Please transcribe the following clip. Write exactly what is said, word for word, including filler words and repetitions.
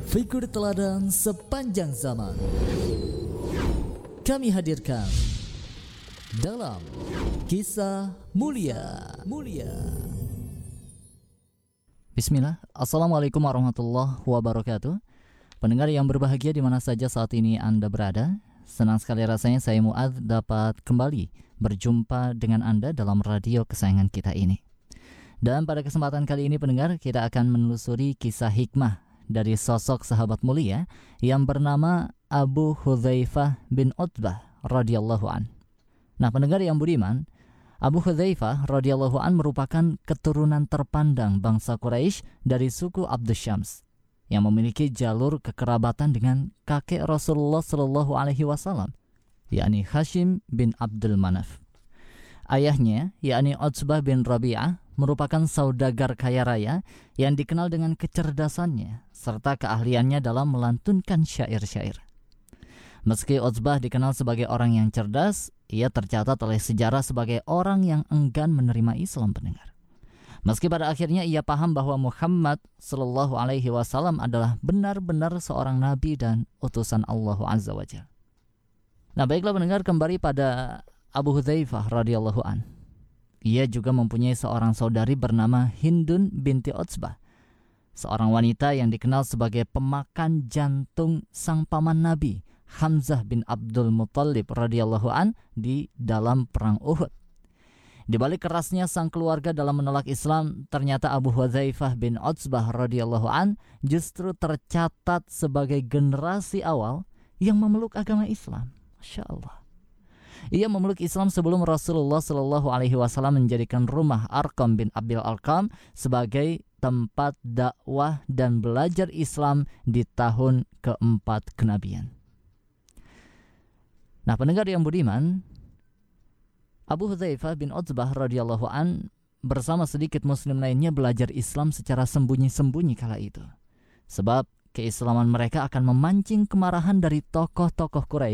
Figur teladan sepanjang zaman kami hadirkan dalam Kisah Mulia. Mulia. Bismillah. Assalamualaikum warahmatullahi wabarakatuh. Pendengar yang berbahagia di mana saja saat ini Anda berada, senang sekali rasanya saya Muadz dapat kembali berjumpa dengan Anda dalam radio kesayangan kita ini. Dan pada kesempatan kali ini pendengar, kita akan menelusuri kisah hikmah dari sosok sahabat mulia yang bernama Abu Hudzaifah bin Utbah radhiyallahu an. Nah, pendengar yang budiman, Abu Hudzaifah radhiyallahu an merupakan keturunan terpandang bangsa Quraisy dari suku Abdus Syams yang memiliki jalur kekerabatan dengan kakek Rasulullah sallallahu alaihi wasallam, yakni Hashim bin Abdul Manaf. Ayahnya, yakni Utsbah bin Rabi'ah, merupakan saudagar kaya raya yang dikenal dengan kecerdasannya serta keahliannya dalam melantunkan syair-syair. Meski Utsbah dikenal sebagai orang yang cerdas, ia tercatat oleh sejarah sebagai orang yang enggan menerima Islam, pendengar. Meski pada akhirnya ia paham bahwa Muhammad sallallahu alaihi wasallam adalah benar-benar seorang nabi dan utusan Allah azza wa jalla. Nah, baiklah pendengar, kembali pada Abu Hudzaifah radhiyallahu an. Ia juga mempunyai seorang saudari bernama Hindun binti Utsbah, seorang wanita yang dikenal sebagai pemakan jantung sang paman Nabi Hamzah bin Abdul Muttalib radhiyallahu an di dalam perang Uhud. Di balik kerasnya sang keluarga dalam menolak Islam, ternyata Abu Hudzaifah bin Utsbah radhiyallahu an justru tercatat sebagai generasi awal yang memeluk agama Islam. Masya Allah. Ia memeluk Islam sebelum Rasulullah Shallallahu Alaihi Wasallam menjadikan rumah Arqam bin Abil Arqam sebagai tempat dakwah dan belajar Islam di tahun keempat kenabian. Nah, pendengar yang budiman, Abu Hudzaifah bin Utsbah radhiyallahu an bersama sedikit muslim lainnya belajar Islam secara sembunyi-sembunyi kala itu, sebab keislaman mereka akan memancing kemarahan dari tokoh-tokoh Quraisy